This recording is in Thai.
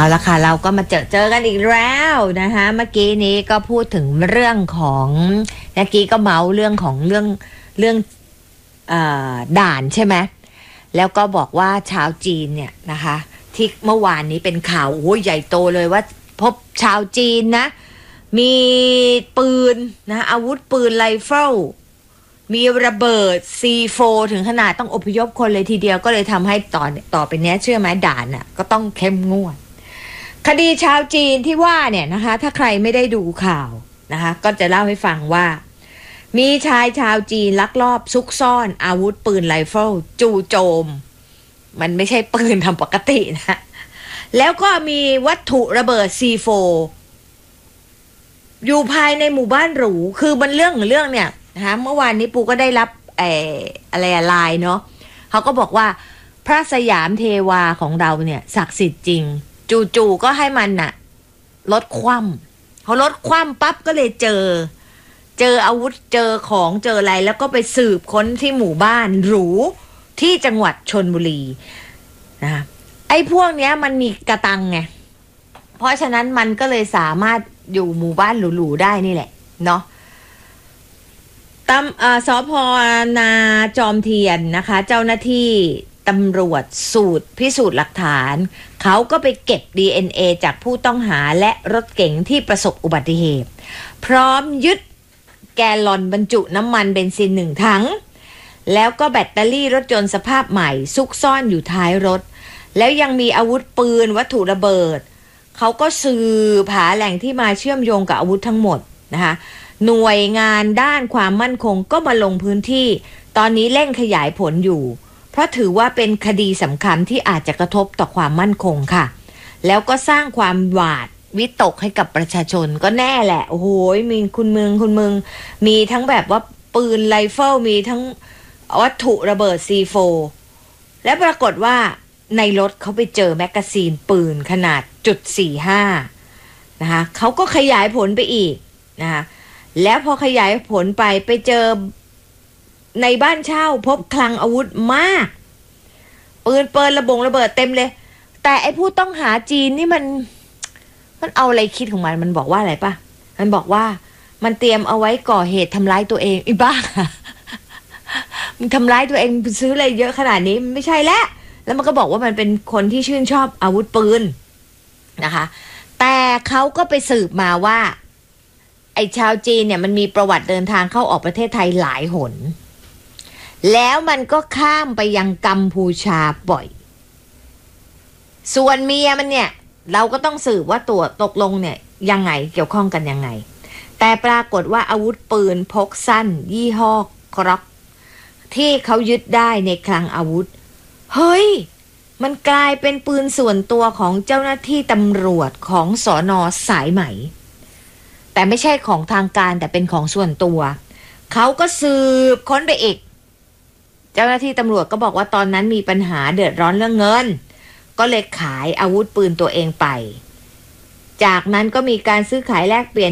ละค่ะเราก็มาเจอกันอีกแล้วนะคะเมื่อกี้นี้ก็พูดถึงเรื่องของเมื่อกี้ก็เมาเรื่องของเรื่องด่านใช่ไหมแล้วก็บอกว่าชาวจีนเนี่ยนะคะที่เมื่อวานนี้เป็นข่าวโอ้ยใหญ่โตเลยว่าพบชาวจีนนะมีปืนนะอาวุธปืนไรเฟิลมีระเบิด C4 ถึงขนาดต้องอพยพคนเลยทีเดียวก็เลยทำให้ต่อไปนี้เชื่อไหมด่านน่ะก็ต้องเข้มงวดคดีชาวจีนที่ว่าเนี่ยนะคะถ้าใครไม่ได้ดูข่าวนะคะก็จะเล่าให้ฟังว่ามีชายชาวจีนลักลอบซุกซ่อนอาวุธปืนไรเฟิลจู่โจมมันไม่ใช่ปืนทำปกตินะแล้วก็มีวัตถุระเบิด C4 อยู่ภายในหมู่บ้านหรูคือมันเรื่องเนี่ยนะคะเมื่อวานนี้ปูก็ได้รับอะไรไลน์เนาะเขาก็บอกว่าพระสยามเทวาของเราเนี่ยศักดิ์สิทธิ์จริงจู่ๆก็ให้มันน่ะลดคว่ำพอลดคว่ำปั๊บก็เลยเจออาวุธเจอของเจออะไรแล้วก็ไปสืบค้นที่หมู่บ้านหรูที่จังหวัดชลบุรีนะไอ้พวกเนี้ยมันมีกระตังไงเพราะฉะนั้นมันก็เลยสามารถอยู่หมู่บ้านหรูๆได้นี่แหละเนาะสภ.นาจอมเทียนนะคะเจ้าหน้าที่ตำรวจพิสูจน์หลักฐานเขาก็ไปเก็บ DNA จากผู้ต้องหาและรถเก๋งที่ประสบอุบัติเหตุพร้อมยึดแกลลอนบรรจุน้ำมันเบนซิน1 ถังแล้วก็แบตเตอรี่รถยนต์สภาพใหม่ซุกซ่อนอยู่ท้ายรถแล้วยังมีอาวุธปืนวัตถุระเบิดเขาก็สืบหาแหล่งที่มาเชื่อมโยงกับอาวุธทั้งหมดนะคะหน่วยงานด้านความมั่นคงก็มาลงพื้นที่ตอนนี้เร่งขยายผลอยู่เพราะถือว่าเป็นคดีสำคัญที่อาจจะกระทบต่อความมั่นคงค่ะแล้วก็สร้างความหวาดวิตกให้กับประชาชนก็แน่แหละโอ้โหมีคุณมึงมีทั้งแบบว่าปืนไรเฟิลมีทั้งวัตถุระเบิด C4 และปรากฏว่าในรถเขาไปเจอแมกกาซีนปืนขนาด.45นะคะเขาก็ขยายผลไปอีกนะคะแล้วพอขยายผลไปเจอในบ้านเช่าพบคลังอาวุธมากปืนระเบิดเต็มเลยแต่ไอ้ผู้ต้องหาจีนนี่มันเอาอะไรคิดของมันบอกว่าอะไรป่ะมันบอกว่ามันเตรียมเอาไว้ก่อเหตุทำร้ายตัวเองอีบ้ามึงทำร้ายตัวเองซื้ออะไรเยอะขนาดนี้ไม่ใช่แล้วมันก็บอกว่ามันเป็นคนที่ชื่นชอบอาวุธปืนนะคะแต่เขาก็ไปสืบมาว่าไอ้ชาวจีนเนี่ยมันมีประวัติเดินทางเข้าออกประเทศไทยหลายหนแล้วมันก็ข้ามไปยังกัมพูชาบ่อยส่วนเมียมันเนี่ยเราก็ต้องสืบว่าตัวตกลงเนี่ยยังไงเกี่ยวข้องกันยังไงแต่ปรากฏว่าอาวุธปืนพกสั้นยี่ห้อกร็อกที่เขายึดได้ในคลังอาวุธเฮ้ยมันกลายเป็นปืนส่วนตัวของเจ้าหน้าที่ตำรวจของสน.สายไหมแต่ไม่ใช่ของทางการแต่เป็นของส่วนตัวเขาก็สืบค้นไปอีกเจ้าหน้าที่ตำรวจก็บอกว่าตอนนั้นมีปัญหาเดือดร้อนเรื่องเงินก็เลยขายอาวุธปืนตัวเองไปจากนั้นก็มีการซื้อขายแลกเปลี่ยน